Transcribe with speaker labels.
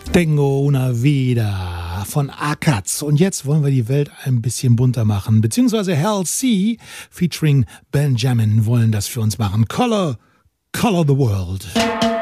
Speaker 1: Tengo una vida von Akatz. Und jetzt wollen wir die Welt ein bisschen bunter machen. Beziehungsweise Hal C. featuring Benjamin wollen das für uns machen. Color the World.